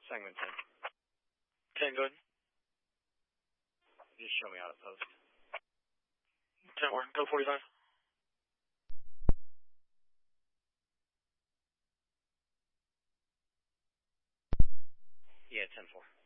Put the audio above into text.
Sanguine 10. 10, go ahead. Just show me out of post. 10, go 45. Yeah, 10-4.